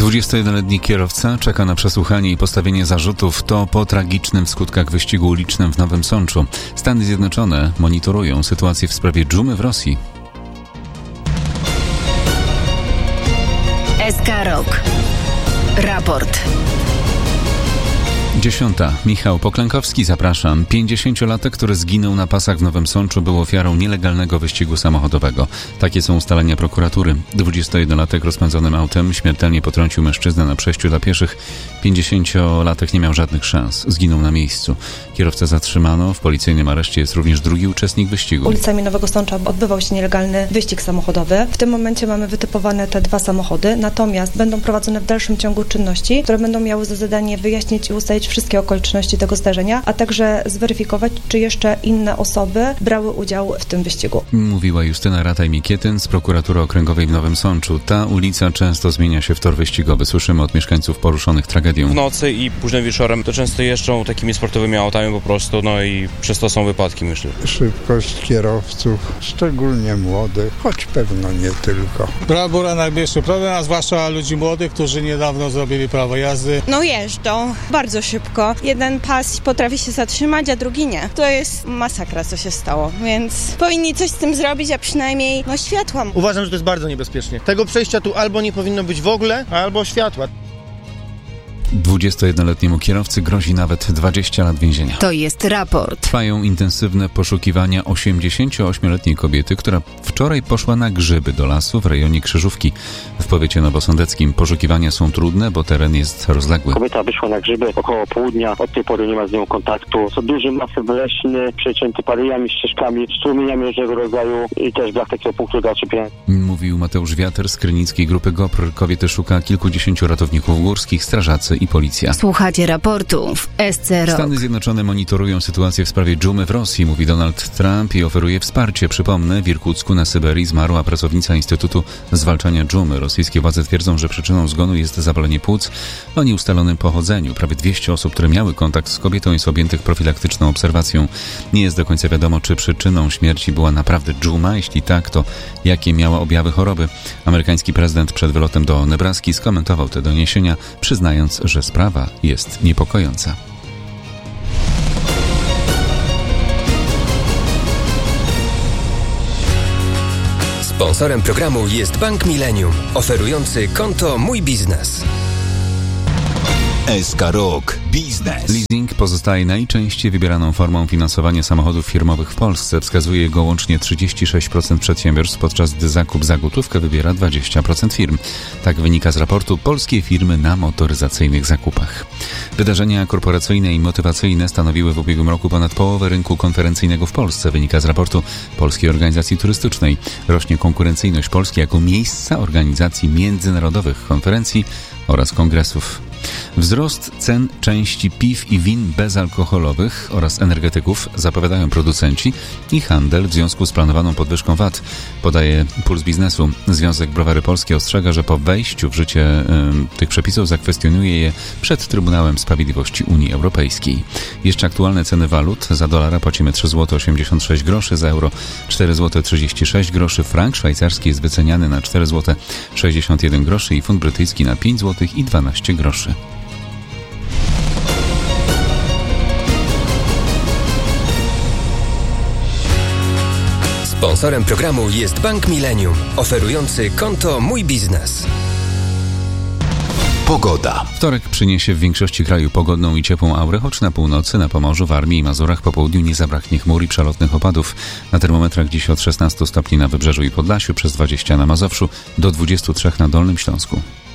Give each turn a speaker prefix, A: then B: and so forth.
A: 21-letni kierowca czeka na przesłuchanie i postawienie zarzutów. To po tragicznym w skutkach wyścigu ulicznym w Nowym Sączu. Stany Zjednoczone monitorują sytuację w sprawie dżumy w Rosji.
B: SK Rok. Raport.
A: 10. Michał Poklękowski, zapraszam. 50-latek, który zginął na pasach w Nowym Sączu, był ofiarą nielegalnego wyścigu samochodowego. Takie są ustalenia prokuratury. 21-latek rozpędzonym autem śmiertelnie potrącił mężczyznę na przejściu dla pieszych. 50-latek nie miał żadnych szans. Zginął na miejscu. Kierowcę zatrzymano. W policyjnym areszcie jest również drugi uczestnik wyścigu.
C: Ulicami Nowego Sącza odbywał się nielegalny wyścig samochodowy. W tym momencie mamy wytypowane te dwa samochody, natomiast będą prowadzone w dalszym ciągu czynności, które będą miały za zadanie wyjaśnić i ustalić wszystkie okoliczności tego zdarzenia, a także zweryfikować, czy jeszcze inne osoby brały udział w tym wyścigu.
A: Mówiła Justyna Rataj-Mikietyn z prokuratury okręgowej w Nowym Sączu. Ta ulica często zmienia się w tor wyścigowy. Słyszymy od mieszkańców poruszonych tragedią.
D: W nocy i późnym wieczorem to często jeżdżą takimi sportowymi autami po prostu, i przez to są wypadki, myślę.
E: Szybkość kierowców, szczególnie młodych, choć pewno nie tylko.
F: Bravura największy problem, a zwłaszcza ludzi młodych, którzy niedawno zrobili prawo jazdy.
G: Jeżdżą bardzo szybko. Jeden pas potrafi się zatrzymać, a drugi nie. To jest masakra, co się stało, więc powinni coś z tym zrobić, a przynajmniej światła.
H: Uważam, że to jest bardzo niebezpiecznie. Tego przejścia tu albo nie powinno być w ogóle, albo światła.
A: 21-letniemu kierowcy grozi nawet 20 lat więzienia.
B: To jest raport.
A: Trwają intensywne poszukiwania 88-letniej kobiety, która wczoraj poszła na grzyby do lasu w rejonie Krzyżówki w powiecie nowosądeckim. Poszukiwania są trudne, bo teren jest rozległy.
I: Kobieta wyszła na grzyby około południa. Od tej pory nie ma z nią kontaktu. To duży masyw leśny, przecięty parejami, ścieżkami, strumieniami różnego rodzaju i też brak takiego punktu zaczepienia.
A: Mówił Mateusz Wiater z krynickiej grupy GOPR. Kobiety szuka kilkudziesięciu ratowników górskich, strażacy i policja.
B: Słuchacie raportu w SC Rok.
A: Stany Zjednoczone monitorują sytuację w sprawie dżumy w Rosji, mówi Donald Trump i oferuje wsparcie. Przypomnę, w Irkucku na Syberii zmarła pracownica Instytutu Zwalczania Dżumy. Rosyjskie władze twierdzą, że przyczyną zgonu jest zapalenie płuc o nieustalonym pochodzeniu. Prawie 200 osób, które miały kontakt z kobietą, jest objętych profilaktyczną obserwacją. Nie jest do końca wiadomo, czy przyczyną śmierci była naprawdę dżuma. Jeśli tak, to jakie miała objawy choroby. Amerykański prezydent przed wylotem do Nebraski skomentował te doniesienia, przyznając, że sprawa jest niepokojąca.
J: Sponsorem programu jest Bank Millennium, oferujący konto Mój Biznes.
K: SK Rok Biznes.
A: Leasing pozostaje najczęściej wybieraną formą finansowania samochodów firmowych w Polsce. Wskazuje go łącznie 36% przedsiębiorstw, podczas gdy zakup za gotówkę wybiera 20% firm. Tak wynika z raportu Polskie firmy na motoryzacyjnych zakupach. Wydarzenia korporacyjne i motywacyjne stanowiły w ubiegłym roku ponad połowę rynku konferencyjnego w Polsce, wynika z raportu Polskiej Organizacji Turystycznej. Rośnie konkurencyjność Polski jako miejsca organizacji międzynarodowych konferencji oraz kongresów. Wzrost cen części piw i win bezalkoholowych oraz energetyków zapowiadają producenci i handel w związku z planowaną podwyżką VAT, podaje Puls Biznesu. Związek Browary Polskie ostrzega, że po wejściu w życie tych przepisów zakwestionuje je przed Trybunałem Sprawiedliwości Unii Europejskiej. Jeszcze aktualne ceny walut. Za dolara płacimy 3,86 zł, za euro 4,36 zł, frank szwajcarski jest wyceniany na 4,61 zł i funt brytyjski na 5,12 zł.
J: Sponsorem programu jest Bank Millennium, oferujący konto Mój Biznes.
K: Pogoda.
A: Wtorek przyniesie w większości kraju pogodną i ciepłą aurę, choć na północy, na Pomorzu, Warmii i Mazurach po południu nie zabraknie chmur i przelotnych opadów. Na termometrach dziś od 16 stopni na Wybrzeżu i Podlasiu, przez 20 na Mazowszu, do 23 na Dolnym Śląsku.